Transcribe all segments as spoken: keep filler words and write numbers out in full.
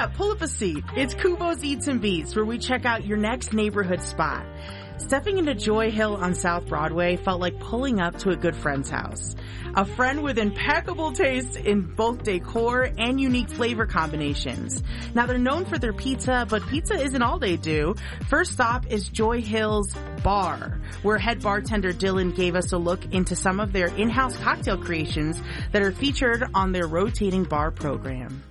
up, pull up a seat. It's Kubo's Eats and Beats, where we check out your next neighborhood spot. Stepping into Joy Hill on South Broadway felt like pulling up to a good friend's house. A friend with impeccable taste in both decor and unique flavor combinations. Now, they're known for their pizza, but pizza isn't all they do. First stop is Joy Hill's Bar, where head bartender Dylan gave us a look into some of their in-house cocktail creations that are featured on their rotating bar program.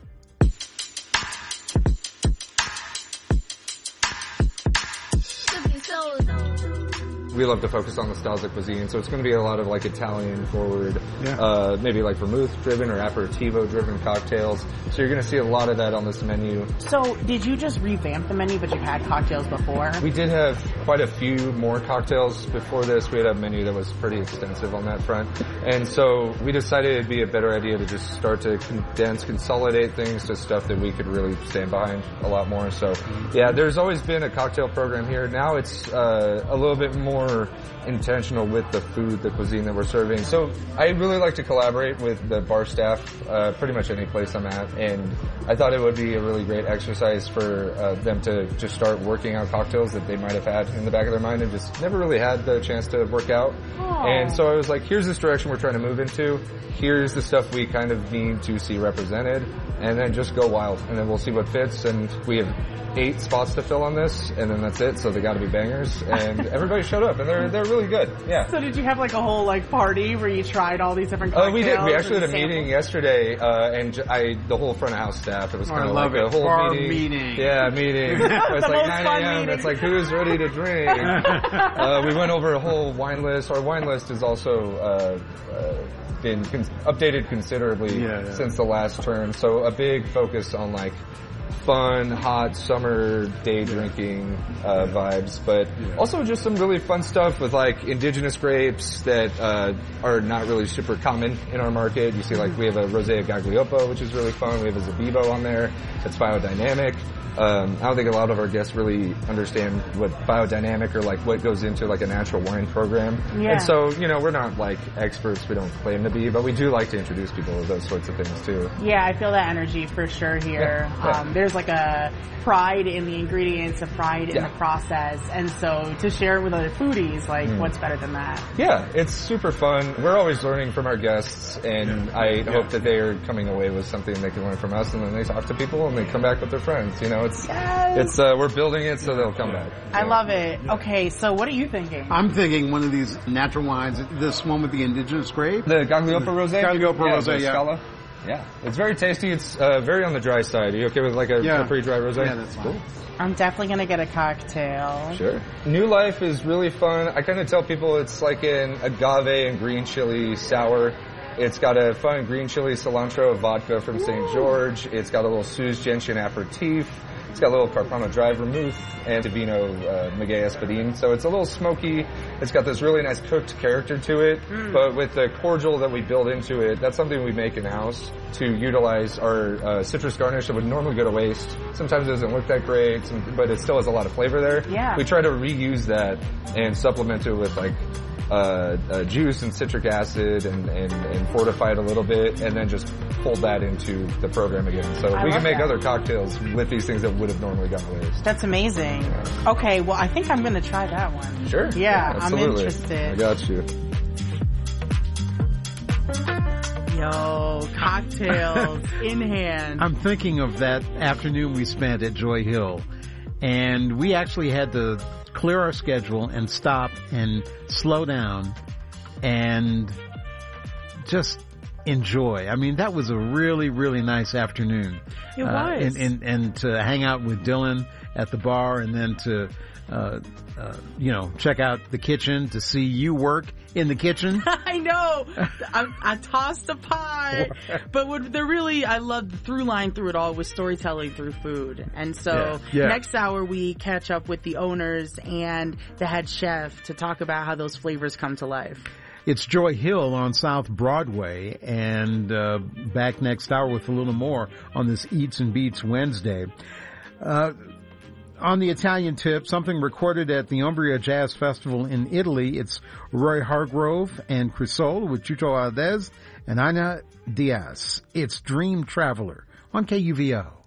We love to focus on the styles of cuisine, so it's going to be a lot of like Italian forward, yeah. uh, maybe like vermouth driven or aperitivo driven cocktails. So you're going to see a lot of that on this menu. So did you just revamp the menu, but you've had cocktails before? We did have quite a few more cocktails before this. We had a menu that was pretty extensive on that front. And so we decided it'd be a better idea to just start to condense, consolidate things to stuff that we could really stand behind a lot more. So yeah, there's always been a cocktail program here. Now it's uh, a little bit more intentional with the food, the cuisine that we're serving. So I really like to collaborate with the bar staff uh, pretty much any place I'm at, and I thought it would be a really great exercise for uh, them to just start working out cocktails that they might have had in the back of their mind and just never really had the chance to work out. Aww. And so I was like, here's this direction we're trying to move into. Here's the stuff we kind of need to see represented, and then just go wild, and then we'll see what fits. And we have eight spots to fill on this, and then that's it. So they got to be bangers, and everybody showed up, and they're they're really good. Yeah. So did you have like a whole like party where you tried all these different cocktails? Oh, we did. We actually had a samples? meeting yesterday, uh, and I the whole front of house staff. It was Oh, kind I of love like it. a whole Bar meeting. meeting. Yeah, meeting. It was The like most nine fun a.m. meeting. It's like, who's ready to drink? uh, we went over a whole wine list. Our wine list is also uh, uh, been con- updated considerably Yeah, yeah. since the last term. So a big focus on like fun, hot summer day drinking uh, vibes, but Yeah. also just some really fun stuff with like indigenous grapes that uh, are not really super common in our market. You see, like we have a Rosé Gaglioppo, which is really fun. We have a Zabibo on there that's biodynamic. Um, I don't think a lot of our guests really understand what biodynamic or like what goes into like a natural wine program. Yeah. And so, you know, we're not like experts. We don't claim to be, but we do like to introduce people to those sorts of things too. Yeah, I feel that energy for sure here. Yeah, yeah. Um, there's like a pride in the ingredients, a pride in Yeah. the process, and so to share it with other foodies, like Mm. what's better than that? Yeah, it's super fun. We're always learning from our guests, and Yeah. I Yeah. hope that they are coming away with something they can learn from us, and then they talk to people and they come back with their friends. You know, it's Yes. it's uh, we're building it so they'll come back. I love it. Okay, so what are you thinking? I'm thinking one of these natural wines, this one with the indigenous grape. The Gaglioppo Rosé? Gaglioppo yeah, Rosé, the yeah. Scala. Yeah, it's very tasty. It's uh, very on the dry side. Are you okay with like a, Yeah. a pretty dry rosé? Yeah, that's fine. Cool. I'm definitely gonna get a cocktail. Sure. New Life is really fun. I kind of tell people it's like an agave and green chili sour. It's got a fun green chili cilantro vodka from Saint George. It's got a little Suze Gentian aperitif. It's got a little Carpano Dry vermouth and Divino uh, Maguey Espadin. So it's a little smoky. It's got this really nice cooked character to it. Mm. But with the cordial that we build into it, that's something we make in-house to utilize our uh, citrus garnish that would normally go to waste. Sometimes it doesn't look that great, some, but it still has a lot of flavor there. Yeah. We try to reuse that and supplement it with like uh, uh, juice and citric acid and, and, and fortify it a little bit, and then just pull that into the program again. So I we love can make that. other cocktails with these things that would have normally gone to waste. That's amazing. Okay, well I think I'm gonna try that one. Sure. Yeah, I'm absolutely. interested. I got you. Yo, cocktails in hand. I'm thinking of that afternoon we spent at Joy Hill, and we actually had to clear our schedule and stop and slow down and just enjoy. I mean, that was a really, really nice afternoon. It Uh, was. and, and, and to hang out with Dylan at the bar, and then to, uh, uh, you know, check out the kitchen, to see you work in the kitchen. I know. I, I tossed a pie, but what the really I love the through line through it all was storytelling through food. And so Yeah. Yeah. next hour we catch up with the owners and the head chef to talk about how those flavors come to life. It's Joy Hill on South Broadway, and uh, back next hour with a little more on this Eats and Beats Wednesday. Uh, on the Italian tip, something recorded at the Umbria Jazz Festival in Italy. It's Roy Hargrove and Crisol with Chucho Valdez and Ana Diaz. It's Dream Traveler on K U V O.